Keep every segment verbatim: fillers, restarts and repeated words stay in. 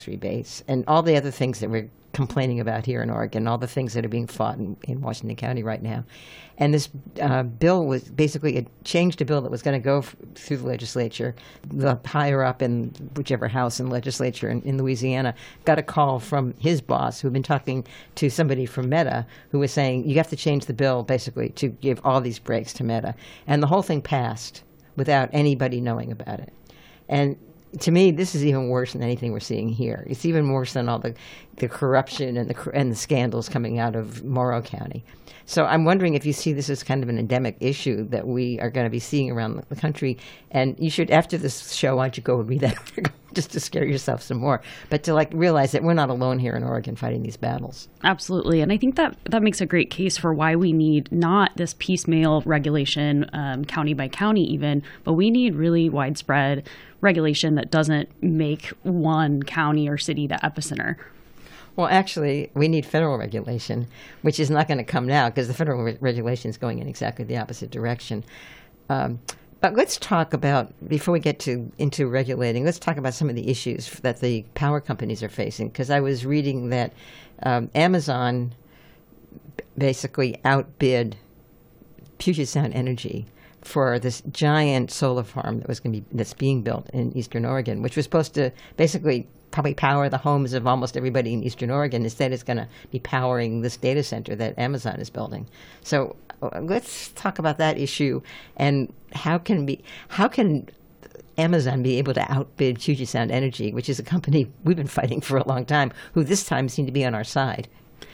base and all the other things that we're complaining about here in Oregon, all the things that are being fought in, in Washington County right now. And this uh, bill was basically, it changed a bill that was going to go f- through the legislature. The higher up in whichever house in the legislature in, in Louisiana got a call from his boss, who had been talking to somebody from Meta, who was saying, you have to change the bill basically to give all these breaks to Meta. And the whole thing passed without anybody knowing about it. And to me, this is even worse than anything we're seeing here. It's even worse than all the, the corruption and the and the scandals coming out of Morrow County. So I'm wondering if you see this as kind of an endemic issue that we are going to be seeing around the country. And you should, after this show, why don't you go and read that article just to scare yourself some more. But to like realize that we're not alone here in Oregon fighting these battles. Absolutely. And I think that that makes a great case for why we need not this piecemeal regulation, um, county by county even, but we need really widespread regulation that doesn't make one county or city the epicenter. Well, actually, we need federal regulation, which is not going to come now because the federal re- regulation is going in exactly the opposite direction. Um, but let's talk about, before we get to into regulating, let's talk about some of the issues that the power companies are facing. Because I was reading that um, Amazon basically outbid Puget Sound Energy for this giant solar farm that was going to be that's being built in Eastern Oregon, which was supposed to basically probably power the homes of almost everybody in Eastern Oregon. Instead, it's going to be powering this data center that Amazon is building. So uh, let's talk about that issue and how can be how can Amazon be able to outbid Puget Sound Energy, which is a company we've been fighting for a long time, who this time seem to be on our side.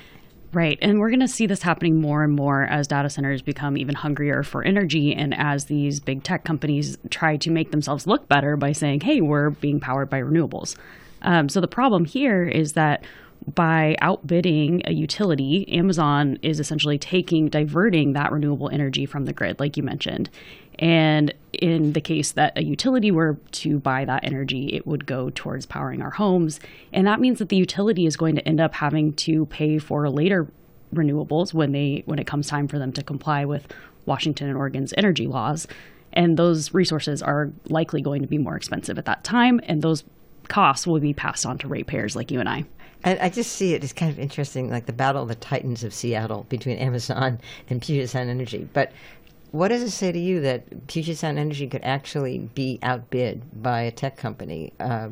Right. And we're going to see this happening more and more as data centers become even hungrier for energy and as these big tech companies try to make themselves look better by saying, hey, we're being powered by renewables. Um, so the problem here is that by outbidding a utility, Amazon is essentially taking, diverting that renewable energy from the grid, like you mentioned. And in the case that a utility were to buy that energy, it would go towards powering our homes. And that means that the utility is going to end up having to pay for later renewables when they when it comes time for them to comply with Washington and Oregon's energy laws. And those resources are likely going to be more expensive at that time. And those costs will be passed on to ratepayers like you and I. And I just see it as kind of interesting, like the battle of the titans of Seattle between Amazon and Puget Sound Energy. But what does it say to you that Puget Sound Energy could actually be outbid by a tech company? Uh,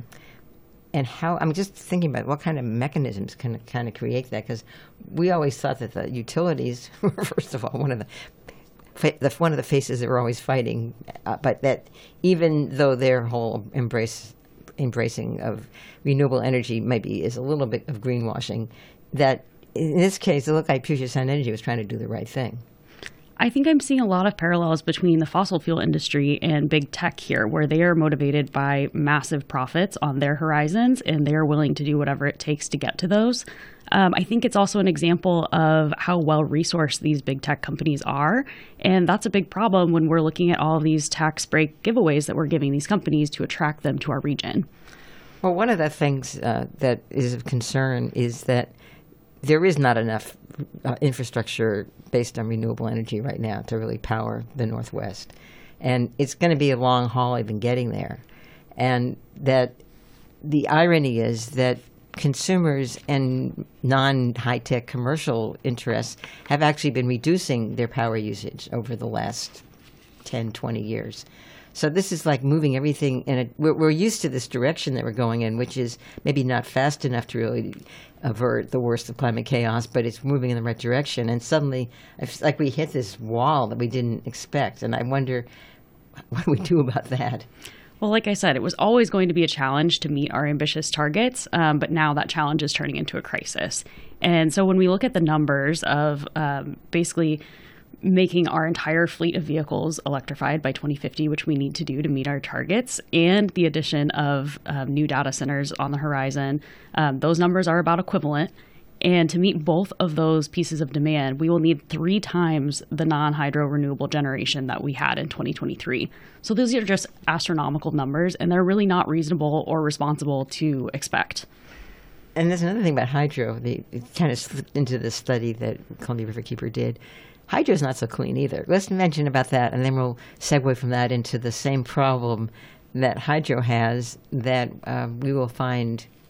and how, I'm just thinking about what kind of mechanisms can kind of create that, because we always thought that the utilities were, first of all, one of the the, one of the faces that we're always fighting, uh, but that even though their whole embrace embracing of renewable energy maybe is a little bit of greenwashing, that in this case, it looked like Puget Sound Energy was trying to do the right thing. I think I'm seeing a lot of parallels between the fossil fuel industry and big tech here, where they are motivated by massive profits on their horizons, and they are willing to do whatever it takes to get to those. Um, I think it's also an example of how well-resourced these big tech companies are, and that's a big problem when we're looking at all of these tax break giveaways that we're giving these companies to attract them to our region. Well, one of the things uh, that is of concern is that there is not enough uh, infrastructure based on renewable energy right now to really power the Northwest. And it's going to be a long haul even getting there. And that the irony is that consumers and non-high-tech commercial interests have actually been reducing their power usage over the last ten, twenty years. So this is like moving everything in a, we're, we're used to this direction that we're going in, which is maybe not fast enough to really avert the worst of climate chaos, but it's moving in the right direction. And suddenly, it's like we hit this wall that we didn't expect. And I wonder, what do we do about that? Well, like I said, it was always going to be a challenge to meet our ambitious targets, um, but now that challenge is turning into a crisis. And so when we look at the numbers of um, basically making our entire fleet of vehicles electrified by twenty fifty, which we need to do to meet our targets, and the addition of um, new data centers on the horizon, um, those numbers are about equivalent. And to meet both of those pieces of demand, we will need three times the non-hydro renewable generation that we had in twenty twenty-three. So those are just astronomical numbers, and they're really not reasonable or responsible to expect. And there's another thing about hydro. They it kind of slipped into the study that Columbia Riverkeeper did. Hydro's not so clean either. Let's mention about that, and then we'll segue from that into the same problem that hydro has that uh, we will find